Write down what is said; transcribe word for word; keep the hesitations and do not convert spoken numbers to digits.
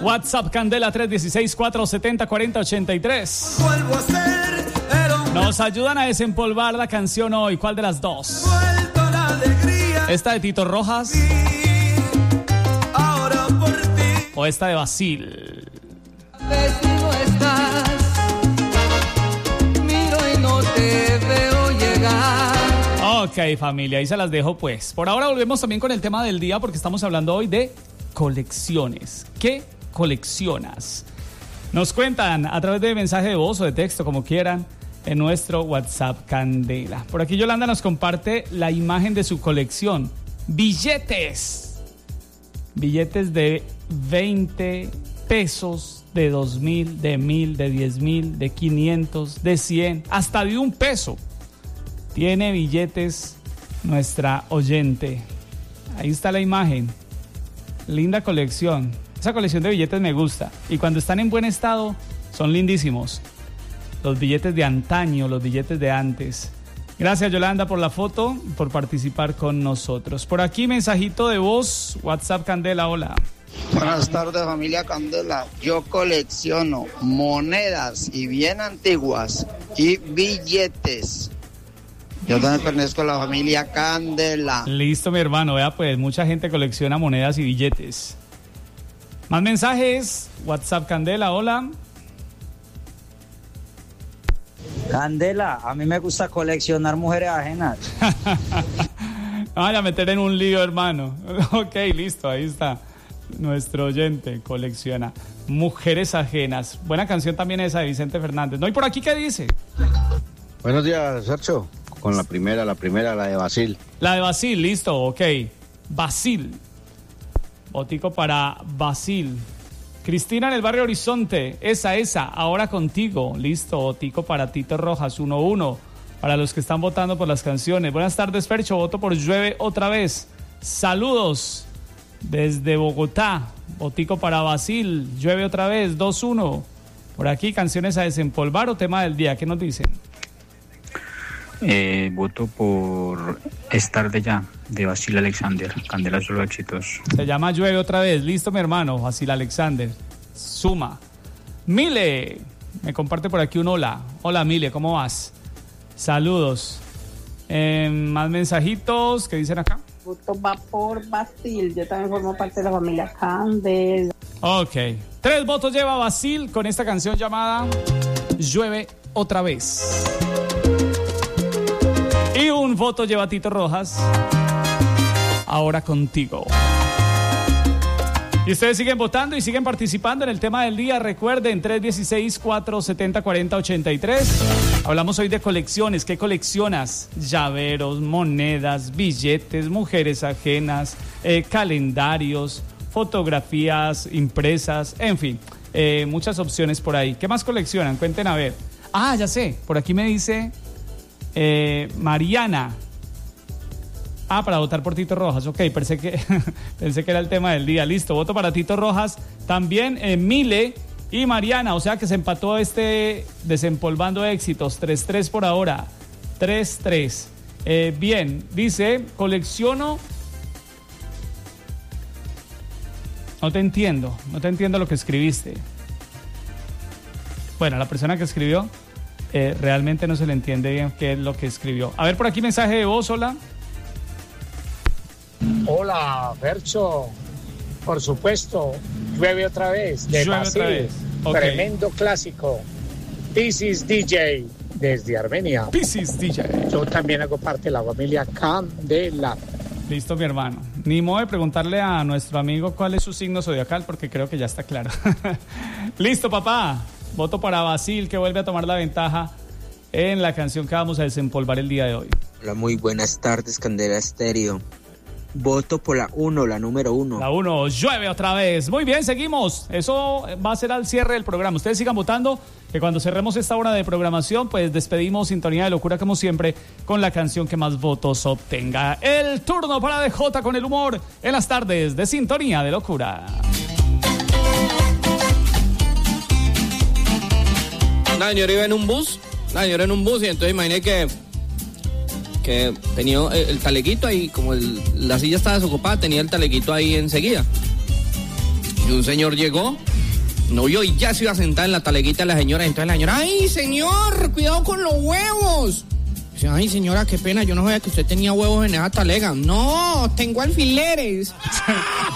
WhatsApp Candela tres uno seis, cuatro siete cero, cuatro cero ocho tres. Nos ayudan a desempolvar la canción hoy. ¿Cuál de las dos? ¿Esta de Tito Rojas? ¿O esta de Basil? No estás, miro y no te veo llegar. Ok, familia, ahí se las dejo pues. Por ahora volvemos también con el tema del día porque estamos hablando hoy de colecciones. ¿Qué coleccionas? Nos cuentan a través de mensaje de voz o de texto, como quieran, en nuestro WhatsApp Candela. Por aquí Yolanda nos comparte la imagen de su colección. Billetes. Billetes de veinte pesos, de dos mil, de mil, de diez mil, de quinientos, de cien, hasta de un peso. Tiene billetes nuestra oyente. Ahí está la imagen. Linda colección. Esa colección de billetes me gusta. Y cuando están en buen estado, son lindísimos. Los billetes de antaño, los billetes de antes. Gracias, Yolanda, por la foto, por participar con nosotros. Por aquí, mensajito de voz, WhatsApp Candela, hola. Buenas tardes, familia Candela. Yo colecciono monedas y bien antiguas y billetes. Yo también pertenezco a la familia Candela. Listo, mi hermano. Vea, pues, mucha gente colecciona monedas y billetes. Más mensajes, WhatsApp Candela, hola. Candela, a mí me gusta coleccionar mujeres ajenas. Vaya a meter en un lío, hermano. Ok, listo, ahí está. Nuestro oyente colecciona mujeres ajenas. Buena canción también esa de Vicente Fernández. ¿No? ¿Y por aquí qué dice? Buenos días, Sergio. Con la primera, la primera, la de Basil. La de Basil, listo, ok. Basil. Botico para Basil. Cristina en el barrio Horizonte, esa, esa, ahora contigo, listo, botico para Tito Rojas, uno uno, para los que están votando por las canciones. Buenas tardes, Fercho, voto por Llueve otra vez. Saludos desde Bogotá, botico para Basil, Llueve otra vez, dos uno. Por aquí, canciones a desempolvar o tema del día, ¿qué nos dicen? Eh, voto por Estar de Ya, de Basil Alexander. Candela solo éxitos. Se llama Llueve otra vez. Listo, mi hermano, Basil Alexander. Suma. Mile, me comparte por aquí un hola. Hola, Mile, ¿cómo vas? Saludos. Eh, más mensajitos, ¿qué dicen acá? Voto va por Basil. Yo también formo parte de la familia Candela. Ok. Tres votos lleva Basil con esta canción llamada Llueve otra vez. Y un voto lleva Tito Rojas, Ahora contigo. Y ustedes siguen votando y siguen participando en el tema del día. Recuerden, tres uno seis, cuatro siete cero, cuatro cero ocho tres. Hablamos hoy de colecciones. ¿Qué coleccionas? Llaveros, monedas, billetes, mujeres ajenas, eh, calendarios, fotografías impresas, en fin, eh, muchas opciones por ahí. ¿Qué más coleccionan? Cuenten a ver. Ah, ya sé, por aquí me dice... Eh, Mariana. Ah, para votar por Tito Rojas. Ok, pensé que, pensé que era el tema del día. Listo, voto para Tito Rojas. También eh, Mile y Mariana. O sea que se empató este desempolvando éxitos. tres tres por ahora. tres tres. Eh, bien, dice, colecciono... No te entiendo. No te entiendo lo que escribiste. Bueno, la persona que escribió... Eh, realmente no se le entiende bien qué es lo que escribió. A ver, por aquí mensaje de voz, hola. Hola, Fercho. Por supuesto, Llueve otra vez, de Llueve Basil. otra vez. Okay. Tremendo clásico. Piscis D J, desde Armenia. Piscis D J. Yo también hago parte de la familia Candela. Listo, mi hermano. Ni modo de preguntarle a nuestro amigo cuál es su signo zodiacal, porque creo que ya está claro. Listo, papá. Voto para Basil, que vuelve a tomar la ventaja en la canción que vamos a desempolvar el día de hoy. Hola, muy buenas tardes, Candela Estéreo. Voto por la uno, la número uno. La uno, Llueve otra vez. Muy bien, seguimos. Eso va a ser al cierre del programa. Ustedes sigan votando, que cuando cerremos esta hora de programación, pues despedimos Sintonía de Locura, como siempre, con la canción que más votos obtenga. El turno para D J con el humor en las tardes de Sintonía de Locura. Una señora iba en un bus, una señora en un bus y entonces imaginé que que tenía el, el taleguito ahí, como el, la silla estaba desocupada, tenía el taleguito ahí enseguida. Y un señor llegó, no vio y ya se iba a sentar en la taleguita de la señora. Entonces la señora, ¡ay, señor, cuidado con los huevos! Dice, ay, señora, qué pena, yo no sabía que usted tenía huevos en esa talega. No, tengo alfileres.